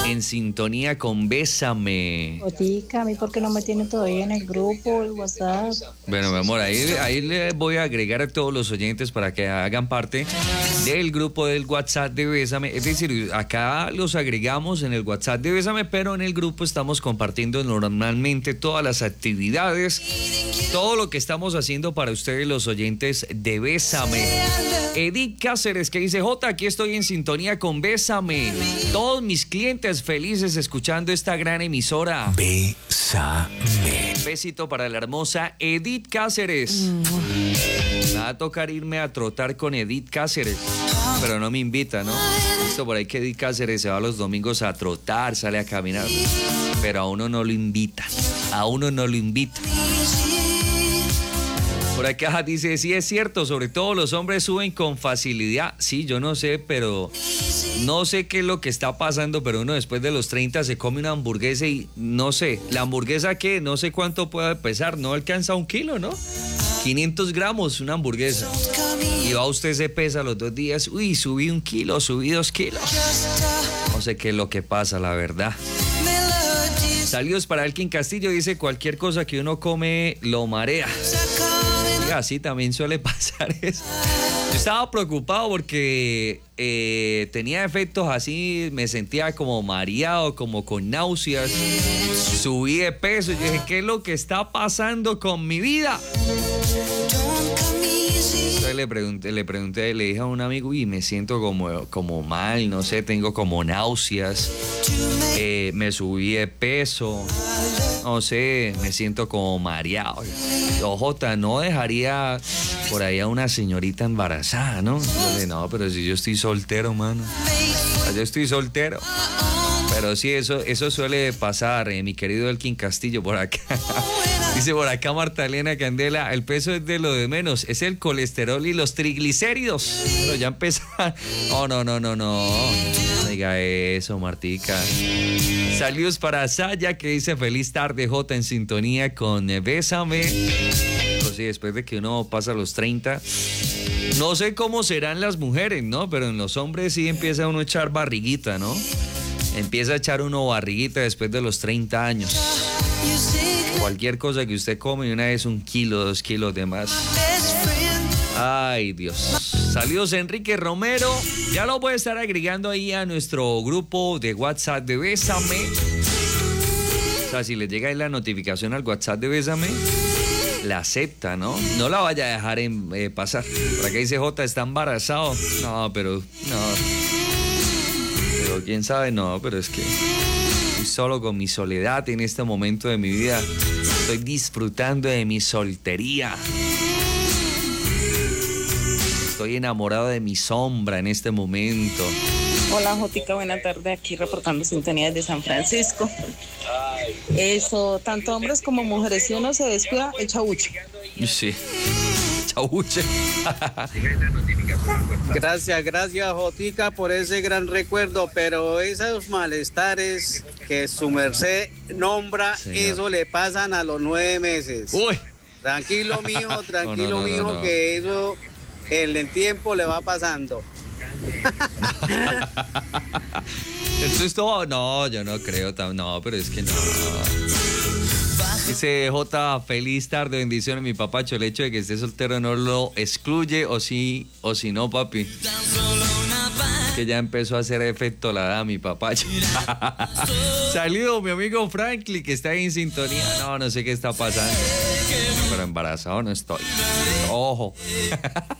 en sintonía con Bésame. Otica, a mí porque no me tiene todavía en el grupo, el WhatsApp. Bueno, mi amor, ahí le voy a agregar a todos los oyentes para que hagan parte del grupo del WhatsApp de Bésame. Es decir, acá los agregamos en el WhatsApp de Bésame, pero en el grupo estamos compartiendo normalmente todas las actividades, todo lo que estamos haciendo para ustedes los oyentes de Bésame. Edith Cáceres que dice: Jota, aquí estoy en sintonía con Bésame. Todos mis clientes felices escuchando esta gran emisora. Bésame. Besito para la hermosa Edith Cáceres. Me va a tocar irme a trotar con Edith Cáceres, pero no me invita, ¿no? Visto por ahí que Edith Cáceres se va los domingos a trotar, sale a caminar, pero a uno no lo invita. A uno no lo invita. Por acá dice: sí es cierto, sobre todo los hombres suben con facilidad. Sí, yo no sé, pero no sé qué es lo que está pasando, pero uno después de los 30 se come una hamburguesa y no sé, la hamburguesa que no sé cuánto puede pesar, no alcanza 1 kilo, ¿no? 500 gramos una hamburguesa. Y va usted, se pesa los 2 días, uy, subí 1 kilo, subí 2 kilos. No sé qué es lo que pasa, la verdad. Saludos para Elkin Castillo, dice: cualquier cosa que uno come lo marea. Así también suele pasar eso. Yo estaba preocupado porque tenía efectos así, me sentía como mareado, como con náuseas, subí de peso y dije: ¿qué es lo que está pasando con mi vida? Entonces le dije a un amigo: y me siento como mal, no sé, tengo como náuseas, me subí de peso, no sé, me siento como mareado. Yo, Jota, no dejaría por ahí a una señorita embarazada, ¿no? Yo dije: no, pero si yo estoy soltero, mano. Yo estoy soltero. Pero sí, eso suele pasar, mi querido Elkin Castillo, por acá. Dice por acá Marta Elena Candela: el peso es de lo de menos, es el colesterol y los triglicéridos. Pero ya empezaron. No diga eso, Martica. Saludos para Saya que dice: feliz tarde, Jota, en sintonía con Bésame. Pues sí, después de que uno pasa los 30, no sé cómo serán las mujeres, ¿no? Pero en los hombres sí empieza uno a echar barriguita, ¿no? Empieza a echar uno barriguita después de los 30 años. Cualquier cosa que usted come y una vez 1 kilo, 2 kilos de más. Ay, Dios. Saludos Enrique Romero. Ya lo voy a estar agregando ahí a nuestro grupo de WhatsApp de Bésame. O sea, si le llega ahí la notificación al WhatsApp de Bésame, la acepta, ¿no? No la vaya a dejar pasar. Por acá dice: Jota, ¿está embarazado? No, pero quién sabe, no, pero es que estoy solo con mi soledad en este momento de mi vida. Estoy disfrutando de mi soltería. Estoy enamorado de mi sombra en este momento. Hola, Jotica, buena tarde. Aquí reportando sintonía desde San Francisco. Eso, tanto hombres como mujeres, si uno se descuida, echa buche. Sí, chauche. Gracias, Jotica, por ese gran recuerdo, pero esos malestares que su merced nombra, señor, eso le pasan a los 9 meses. Uy. Tranquilo, mijo, no. Que eso en el tiempo le va pasando. Eso es todo. No, yo no creo. No, pero es que no. Dice J: feliz tarde, bendiciones, mi papacho. El hecho de que esté soltero no lo excluye, o si no, papi. Que ya empezó a hacer efecto la edad, mi papacho. Saludos, mi amigo Franklin, que está ahí en sintonía. No sé qué está pasando, pero embarazado no estoy. Ojo.